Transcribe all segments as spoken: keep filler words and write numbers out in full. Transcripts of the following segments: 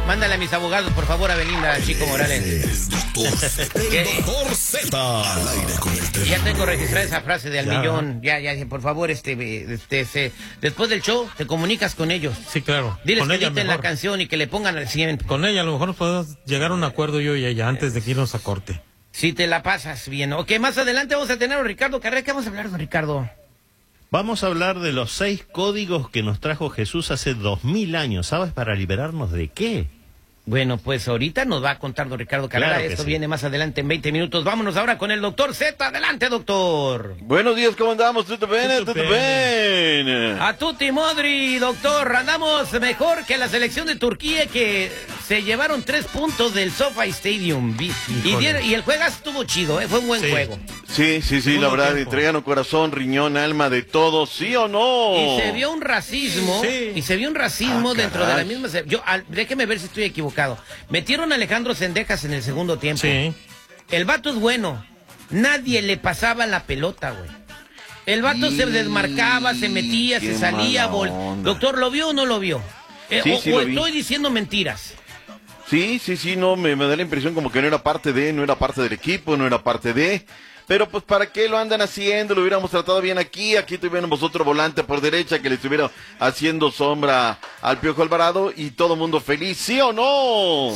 mándale a mis abogados, por favor, a Belinda, Chico Morales. El doctor, el doctor Z. Al aire con el tema. Ya tengo registrada esa frase de al Ya. millón. Ya, ya, por favor, este, este, se- después del show, te comunicas con ellos. Sí, claro. Diles Con que ella editen la mejor. canción y que le pongan al cien. Con ella a lo mejor nos podemos llegar a un acuerdo yo y ella antes de que irnos a corte. Si te la pasas bien. Ok, más adelante vamos a tener a Ricardo Carrera. ¿Qué vamos a hablar, don Ricardo? Vamos a hablar de los seis códigos que nos trajo Jesús hace dos mil años. ¿Sabes para liberarnos de qué? Bueno, pues ahorita nos va a contar don Ricardo Carrera. Claro que Esto sí. viene más adelante en veinte minutos. Vámonos ahora con el doctor Z. Adelante, doctor. Buenos días, ¿cómo andamos? ¿Tutto bene? Tutto ¿Tutto bene. bene? A tutti modri, doctor. Andamos mejor que la selección de Turquía, que se llevaron tres puntos del SoFi Stadium. Vi- Y, Híjole. dieron- y el juegas estuvo chido, ¿eh? Fue un buen Sí. juego. Sí, sí, sí, Segundo la verdad, tiempo. entregan un corazón, riñón, alma, de todo, ¿sí o no? Y se vio un racismo, Sí. y se vio un racismo Ah, dentro de la caray. misma... se- Yo, al- déjeme ver si estoy equivocado. Metieron a Alejandro Sendejas en el segundo tiempo. Sí. El vato es bueno. Nadie le pasaba la pelota, güey. El vato se Y- desmarcaba, se metía, qué se salía. mala Vol... onda. Doctor, ¿lo vio o no lo vio? Eh, Sí, o sí o lo vi. estoy diciendo mentiras. Sí, sí, sí, no, me, me da la impresión como que no era parte de, no era parte del equipo, no era parte de... Pero pues, ¿para qué lo andan haciendo? Lo hubiéramos tratado bien aquí, aquí tuviéramos otro volante por derecha que le estuviera haciendo sombra al Piojo Alvarado y todo mundo feliz, ¿sí o no?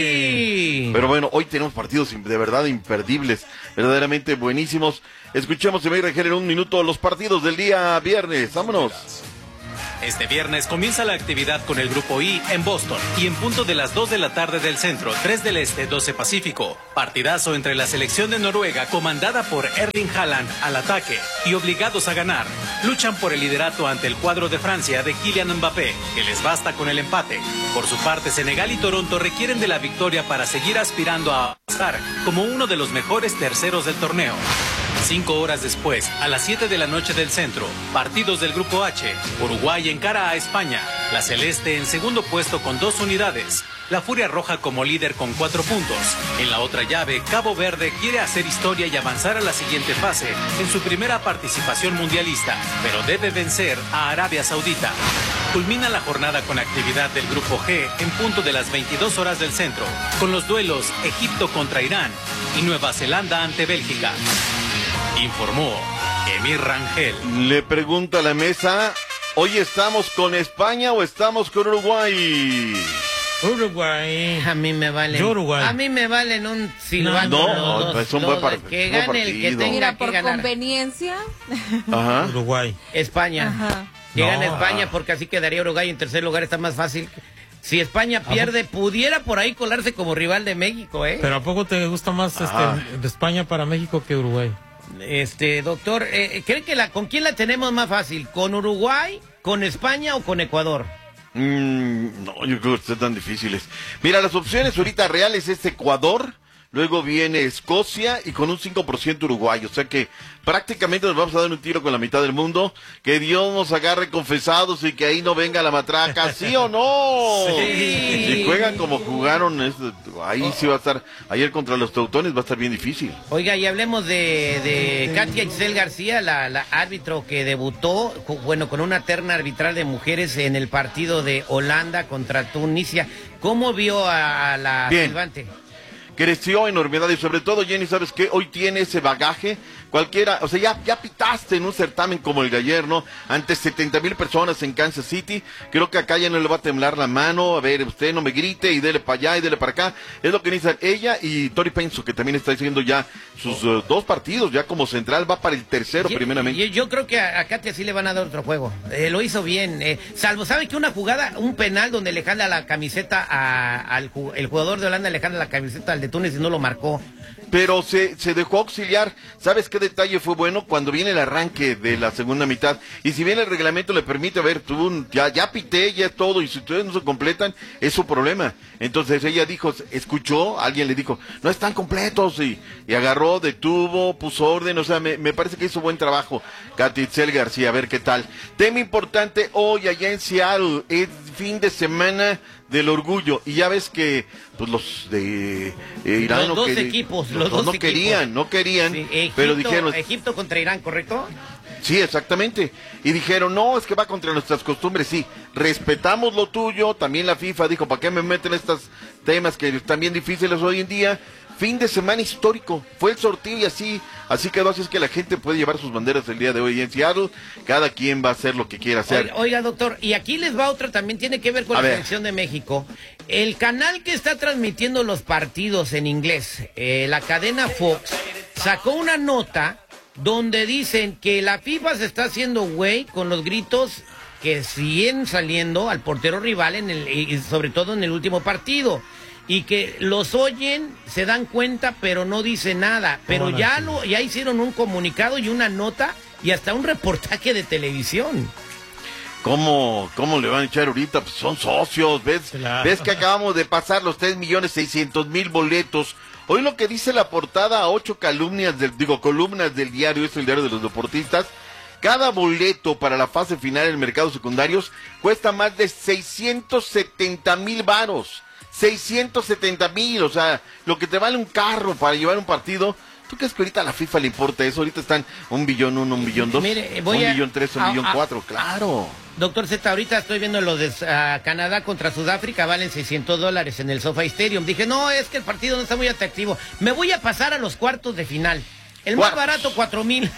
Sí. Pero bueno, hoy tenemos partidos de verdad imperdibles, verdaderamente buenísimos. Escuchemos en R G en un minuto los partidos del día viernes. Vámonos. Este viernes comienza la actividad con el Grupo I en Boston y en punto de las dos de la tarde del centro, tres del este, doce pacífico. Partidazo entre la selección de Noruega comandada por Erling Haaland al ataque y obligados a ganar. Luchan por el liderato ante el cuadro de Francia de Kylian Mbappé, que les basta con el empate. Por su parte, Senegal y Toronto requieren de la victoria para seguir aspirando a estar como uno de los mejores terceros del torneo. Cinco horas después, a las siete de la noche del centro, partidos del Grupo H. Uruguay encara a España, la Celeste en segundo puesto con dos unidades, la Furia Roja como líder con cuatro puntos. En la otra llave, Cabo Verde quiere hacer historia y avanzar a la siguiente fase en su primera participación mundialista, pero debe vencer a Arabia Saudita. Culmina la jornada con actividad del Grupo G en punto de las veintidós horas del centro, con los duelos Egipto contra Irán y Nueva Zelanda ante Bélgica. Informó Emir Rangel. Le pregunto a la mesa, ¿hoy estamos con España o estamos con Uruguay? Uruguay. A mí me valen. Yo Uruguay. A mí me valen un silbato. No, los no, dos, pues es un los buen par- dos. Que un buen gane el que partido. tenga Mira, que por ganar. conveniencia. Ajá. Uruguay. España. Ajá. Que No, gane España ah. porque así quedaría Uruguay en tercer lugar. Está más fácil. Si España pierde, pudiera por ahí colarse como rival de México, ¿eh? Pero ¿a poco te gusta más Ah. este, de España para México que Uruguay? Este, doctor, eh, ¿cree que la, con quién la tenemos más fácil? ¿Con Uruguay, con España o con Ecuador? Mm, no, yo creo que están tan difíciles. Mira, las opciones ahorita reales es Ecuador, luego viene Escocia y con un cinco por ciento Uruguay. O sea que prácticamente nos vamos a dar un tiro con la mitad del mundo. Que Dios nos agarre confesados y que ahí no venga la matraca, ¿sí o no? Sí. Si juegan como jugaron, es- ahí sí va a estar, ayer contra los teutones va a estar bien difícil. Oiga, y hablemos de, de Katia Giselle García, la, la árbitro que debutó, cu- bueno, con una terna arbitral de mujeres en el partido de Holanda contra Tunisia. ¿Cómo vio a, a la Bien. silbante? Creció enormidad y sobre todo, Jenny, ¿sabes qué? Hoy tiene ese bagaje, cualquiera, o sea, ya, ya pitaste en un certamen como el de ayer, ¿no? Ante setenta mil personas en Kansas City, creo que acá ya no le va a temblar la mano, a ver, usted no me grite y dele para allá y dele para acá, es lo que necesitan ella y Tori Penso, que también está haciendo ya sus uh, dos partidos, ya como central, va para el tercero Yo- primeramente. Yo, yo creo que a, a Katia sí le van a dar otro juego. Eh, lo hizo bien. Eh, salvo, ¿sabe que una jugada, un penal donde le jala la camiseta a- al ju- el jugador de Holanda, le jala la camiseta al de Túnez y no lo marcó? Pero se, se dejó auxiliar. ¿Sabes qué detalle fue bueno? Cuando viene el arranque de la segunda mitad. Y si bien el reglamento le permite, a ver, tú un- ya, ya pité, ya todo, y si ustedes no se completan, es su problema. Entonces ella dijo, escuchó, alguien le dijo, no están completos, y, y agarró, detuvo, puso orden, o sea, me, me parece que hizo buen trabajo Katia Giselle García, a ver qué tal. Tema importante hoy allá en Seattle, es fin de semana del orgullo, y ya ves que pues los de eh, Irán Los no dos queri- equipos, los los dos dos no equipos. querían, no querían, Sí, Egipto, pero dijeron, Egipto contra Irán, ¿correcto? Sí, exactamente. Y dijeron, no, es que va contra nuestras costumbres. Sí, respetamos lo tuyo. También la FIFA dijo, ¿para qué me meten estos temas que están bien difíciles hoy en día? Fin de semana histórico. Fue el sorteo y así, así quedó. Así es que la gente puede llevar sus banderas el día de hoy en Seattle. Cada quien va a hacer lo que quiera hacer. Oiga, oiga, doctor, y aquí les va otra, también tiene que ver con A la ver. selección de México. El canal que está transmitiendo los partidos en inglés, eh, la cadena Fox, sacó una nota donde dicen que la FIFA se está haciendo güey con los gritos que siguen saliendo al portero rival en el, y sobre todo en el último partido. Y que los oyen, se dan cuenta, pero no dicen nada. Pero Hola, ya sí. lo, ya hicieron un comunicado y una nota y hasta un reportaje de televisión. ¿Cómo, ¿Cómo le van a echar ahorita? Pues son socios, ¿ves? Claro. ¿Ves que acabamos de pasar los tres millones seiscientos mil boletos? Hoy lo que dice la portada a ocho columnas del, digo, columnas del diario, es el diario de los deportistas. Cada boleto para la fase final en mercados secundarios cuesta más de seiscientos setenta mil varos. seiscientos setenta mil, o sea, lo que te vale un carro para llevar un partido. ¿Tú crees que ahorita a la FIFA le importa eso? Ahorita están un billón uno, un billón dos, Mire, voy un a- billón tres, un a- billón a- cuatro, claro. Doctor Z, ahorita estoy viendo lo de uh, Canadá contra Sudáfrica, valen seiscientos dólares en el SoFi Stadium. Dije, no, es que el partido no está muy atractivo. Me voy a pasar a los cuartos de final. El más Cuartos. barato, cuatro mil.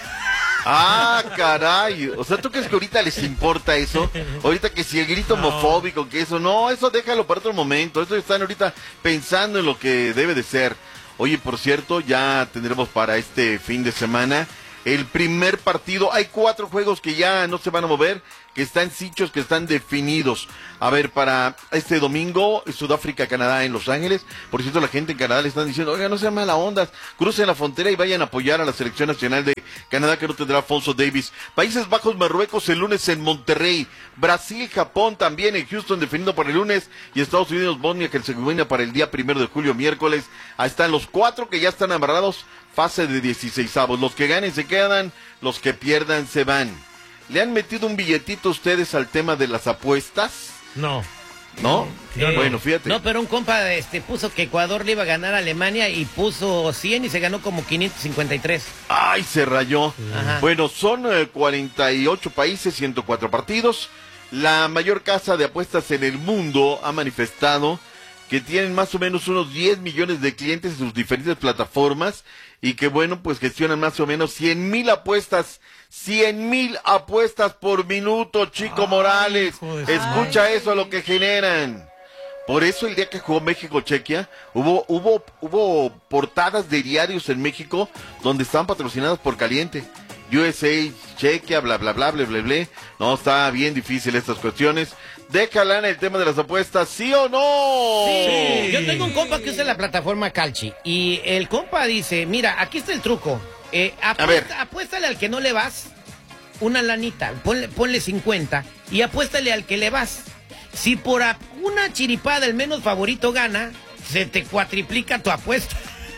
Ah, caray. O sea, ¿tú crees que ahorita les importa eso? Ahorita que si el grito No. homofóbico, que eso, no, eso déjalo para otro momento. Eso están ahorita pensando en lo que debe de ser. Oye, por cierto, ya tendremos para este fin de semana el primer partido. Hay cuatro juegos que ya no se van a mover, que están sichos, que están definidos. A ver, para este domingo, Sudáfrica, Canadá en Los Ángeles. Por cierto, la gente en Canadá le están diciendo, oiga, no sean mala onda, crucen la frontera y vayan a apoyar a la selección nacional de Canadá, que no tendrá Alfonso Davis. Países Bajos, Marruecos el lunes en Monterrey. Brasil, Japón también en Houston, definido para el lunes. Y Estados Unidos, Bosnia, Herzegovina para el día primero de julio, miércoles. Ahí están los cuatro que ya están amarrados. Fase de dieciseisavos. Los que ganen se quedan, los que pierdan se van. ¿Le han metido un billetito ustedes al tema de las apuestas? No. ¿No? Yo no. Bueno, fíjate. No, pero un compa este, puso que Ecuador le iba a ganar a Alemania y puso cien y se ganó como quinientos cincuenta y tres. ¡Ay, se rayó! Ajá. Bueno, son eh, cuarenta y ocho países, ciento cuatro partidos. La mayor casa de apuestas en el mundo ha manifestado que tienen más o menos unos diez millones de clientes en sus diferentes plataformas y que, bueno, pues gestionan más o menos cien mil apuestas. cien mil apuestas por minuto, Chico Ay, Morales. hijo de su- Escucha eso, lo que generan. Por eso el día que jugó México-Chequia, hubo, hubo, hubo portadas de diarios en México donde estaban patrocinadas por Caliente. U S A, Chequia, bla, bla, bla, bla, bla, bla. No, está bien difícil estas cuestiones. Déjala en el tema de las apuestas, ¿sí o no? Sí. Yo tengo un compa que usa la plataforma Calchi y el compa dice, mira, aquí está el truco. Eh, apuesta- A ver. Apuéstale al que no le vas una lanita, ponle, ponle cincuenta y apuéstale al que le vas. Si por a- una chiripada el menos favorito gana, se te cuatriplica tu apuesta.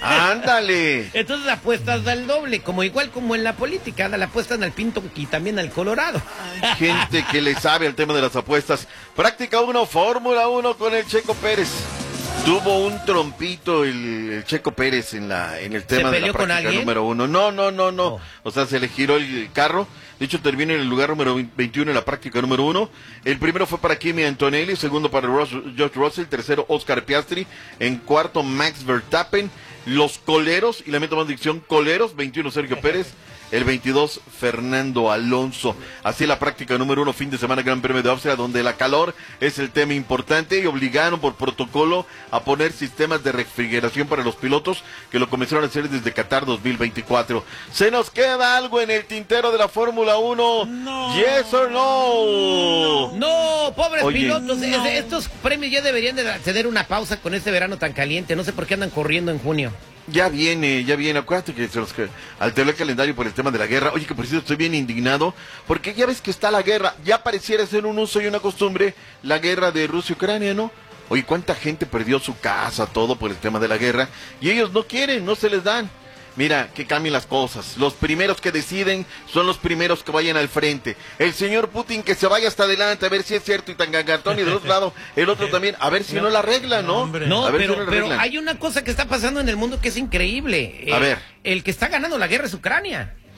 Ándale. Entonces apuestas al doble, como igual como en la política, la apuestan al Pinto y también al Colorado. Gente que le sabe al tema de las apuestas. Práctica uno, Fórmula uno con el Checo Pérez. Tuvo un trompito el, el Checo Pérez en la en el tema de la peleó con práctica alguien? número uno. No, no, no, no. Oh. O sea, se le giró el carro. De hecho, termina en el lugar número veintiuno en la práctica número uno. El primero fue para Kimi Antonelli, segundo para Ross, George Russell, tercero Oscar Piastri, en cuarto Max Verstappen. Los coleros, y la meto más dicción, coleros, veintiuno Sergio Pérez, el veintidós Fernando Alonso. Así la práctica número uno, fin de semana, Gran Premio de Austria, donde la calor es el tema importante y obligaron por protocolo a poner sistemas de refrigeración para los pilotos, que lo comenzaron a hacer desde Qatar dos mil veinticuatro. ¿Se nos queda algo en el tintero de la Fórmula uno? No. ¿Yes or no? No, pobres Oye. pilotos, No. es- estos premios ya deberían de tener una pausa con este verano tan caliente, no sé por qué andan corriendo en junio. Ya viene, ya viene. Acuérdate que se nos que- alteró el calendario por el tema de la guerra. Oye, que por cierto estoy bien indignado, porque ya ves que está la guerra. Ya pareciera ser un uso y una costumbre la guerra de Rusia y Ucrania, ¿no? Oye, cuánta gente perdió su casa, todo por el tema de la guerra, y ellos no quieren, no se les dan. Mira, que cambien las cosas. Los primeros que deciden son los primeros que vayan al frente. El señor Putin que se vaya hasta adelante a ver si es cierto y tan gangatón, y del otro lado el otro también, a ver si no, la arregla, ¿no? Hombre. No, A ver si pero, no la pero arreglan. hay una cosa que está pasando en el mundo que es increíble. A Eh, ver. El que está ganando la guerra es Ucrania.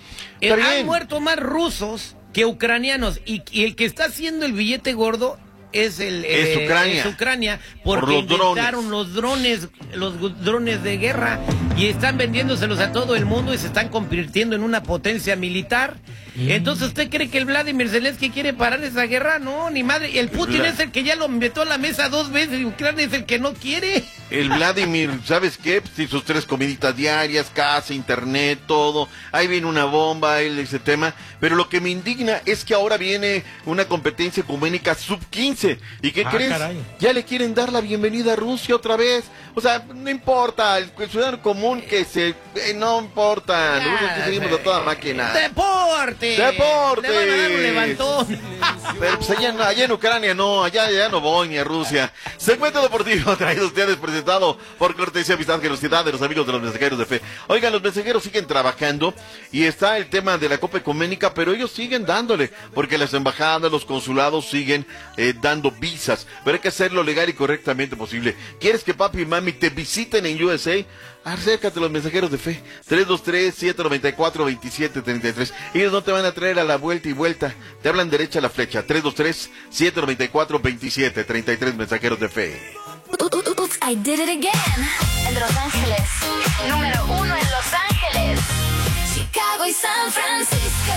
Eh, han muerto más rusos que ucranianos y, y el que está haciendo el billete gordo es el es eh, Ucrania, es Ucrania porque por los inventaron drones. los drones los drones de guerra y están vendiéndoselos a todo el mundo y se están convirtiendo en una potencia militar. Mm. Entonces, ¿usted cree que el Vladimir Zelensky quiere parar esa guerra? No, ni madre. El Putin Vla... es el que ya lo metió a la mesa dos veces y Ucrania es el que no quiere. El Vladimir, ¿sabes qué? Pues, sus tres comiditas diarias, casa, internet, todo. Ahí viene una bomba, él, ese tema. Pero lo que me indigna es que ahora viene una competencia ecuménica sub quince. ¿Y qué ah, crees? Caray. Ya le quieren dar la bienvenida a Rusia otra vez. O sea, no importa, el, el ciudadano común que se... Eh, no importa, ya, nosotros que seguimos a toda máquina. ¡Deporte! ¡Deporte! Le van a dar un levantón. Pero pues allá, allá en Ucrania no, allá, allá no voy ni a Rusia. Segmento deportivo traído a ustedes presentado por cortesía, amistad, generosidad de los amigos de los mensajeros de fe. Oigan, los mensajeros siguen trabajando y está el tema de la Copa Ecuménica, pero ellos siguen dándole, porque las embajadas, los consulados siguen eh, dando visas, pero hay que hacerlo legal y correctamente posible. ¿Quieres que papi y mami te visiten en U S A? Acércate a los mensajeros de fe. tres dos tres, siete nueve cuatro, dos siete tres tres. Ellos no te van a traer a la vuelta y vuelta. Te hablan derecha a la flecha. tres dos tres, siete nueve cuatro, dos siete tres tres, mensajeros de fe. Oops, I did it again. En Los Ángeles. Número uno en Los Ángeles. Chicago y San Francisco.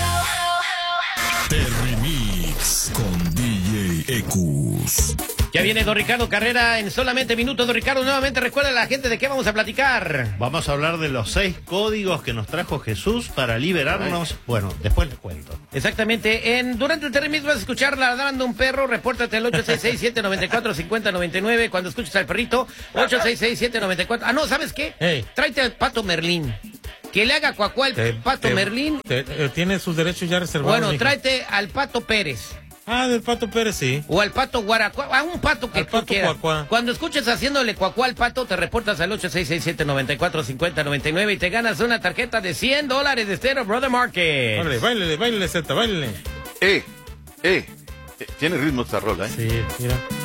Terry Mix con D J Ecus. Ya viene Don Ricardo Carrera en solamente minutos. Don Ricardo, nuevamente recuerda a la gente de qué vamos a platicar. Vamos a hablar de los seis códigos que nos trajo Jesús para liberarnos. Ay. Bueno, después les cuento. Exactamente. En, durante el Terry Mix vas a escuchar ladrando un perro. Repórtate al ocho seis seis, siete nueve cuatro, cinco cero nueve nueve. Cuando escuches al perrito, ocho seis seis, siete nueve cuatro. Ah, no, ¿sabes qué? Hey. Tráete al pato Merlín. Que le haga cuacuá al te, pato te, Merlín. Te, te, tiene sus derechos ya reservados. Bueno, tráete al pato Pérez. Ah, del pato Pérez, sí. O al pato Guaracuá, a un pato que al tú pato quieras. Cuacuá. Cuando escuches haciéndole cuacuá al pato, te reportas al ocho seis seis, siete nueve cuatro, cinco cero nueve nueve y te ganas una tarjeta de cien dólares de Stereo Brother Market. Órale, báilele, báilele, Zeta, báilele. Eh, eh, eh, tiene ritmo esta rola, ¿eh? Sí, mira.